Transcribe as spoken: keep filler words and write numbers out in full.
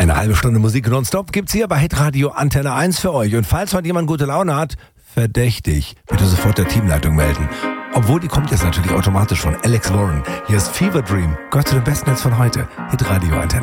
Eine halbe Stunde Musik nonstop gibt's hier bei Hitradio Antenne eins für euch. Und falls heute jemand gute Laune hat, verdächtig, bitte sofort der Teamleitung melden. Obwohl, die kommt jetzt natürlich automatisch von Alex Warren. Hier ist Fever Dream. Gehört zu den besten Hits von heute. Hitradio Antenne.